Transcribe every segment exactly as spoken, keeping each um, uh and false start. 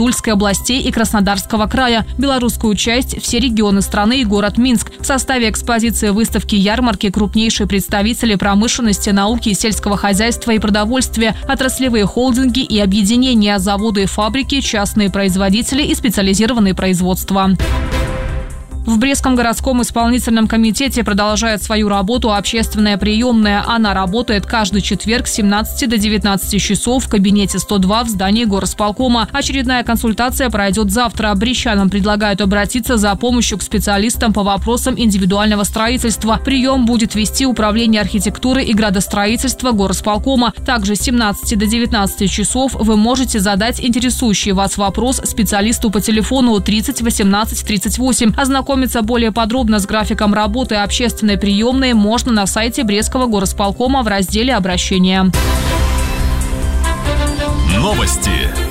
Тульской областей и Краснодарского края, белорусскую часть, все регионы страны и город Минск. В составе экспозиции выставки ярмарки крупнейшие представители промышленности, науки, сельского хозяйства и продовольствия, отраслевые холдинги и объединения, заводы и фабрики, частные производители и специализированные производства. В Брестском городском исполнительном комитете продолжает свою работу общественная приемная. Она работает каждый четверг с семнадцати до девятнадцати часов в кабинете сто два в здании горосполкома. Очередная консультация пройдет завтра. Брестчанам предлагают обратиться за помощью к специалистам по вопросам индивидуального строительства. Прием будет вести Управление архитектуры и градостроительства горосполкома. Также с семнадцати до девятнадцати часов вы можете задать интересующий вас вопрос специалисту по телефону тридцать восемнадцать тридцать восемь. Ознакомиться более подробно с графиком работы общественной приемной можно на сайте Брестского горосполкома в разделе «Обращения». Новости.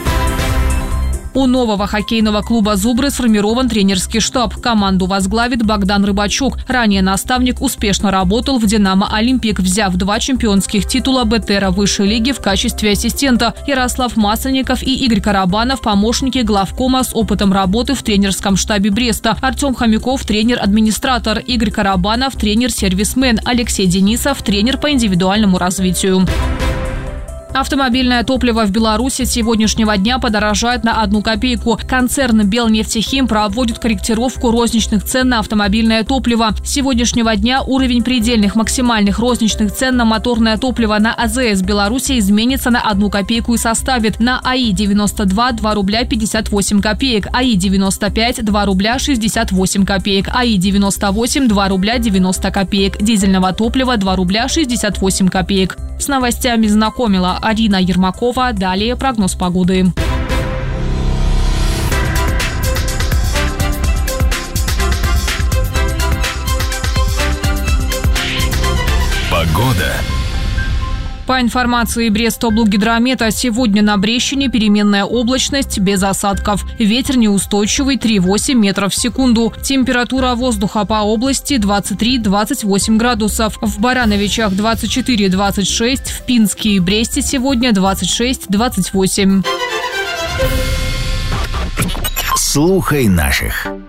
У нового хоккейного клуба «Зубры» сформирован тренерский штаб. Команду возглавит Богдан Рыбачук. Ранее наставник успешно работал в «Динамо Олимпик», взяв два чемпионских титула БТРа высшей лиги в качестве ассистента. Ярослав Масленников и Игорь Карабанов – помощники главкома с опытом работы в тренерском штабе Бреста. Артем Хомяков – тренер-администратор. Игорь Карабанов – тренер-сервисмен. Алексей Денисов – тренер по индивидуальному развитию. Автомобильное топливо в Беларуси с сегодняшнего дня подорожает на одну копейку. Концерн «Белнефтехим» проводит корректировку розничных цен на автомобильное топливо. С сегодняшнего дня уровень предельных максимальных розничных цен на моторное топливо на АЗС Беларуси изменится на одну копейку и составит: на АИ девяносто два – два рубля пятьдесят восемь копеек, АИ девяносто пять – два рубля шестьдесят восемь копеек, АИ девяносто восемь – два рубля девяносто копеек, дизельного топлива – два рубля шестьдесят восемь копеек. С новостями знакомила Арина Ермакова. Далее прогноз погоды. Погода. По информации Брестоблгидромета, сегодня на Брестщине переменная облачность без осадков. Ветер неустойчивый три целых восемь десятых метров в секунду. Температура воздуха по области двадцать три - двадцать восемь градусов. В Барановичах двадцать четыре - двадцать шесть, в Пинске и Бресте сегодня двадцать шесть - двадцать восемь. Слухай наших.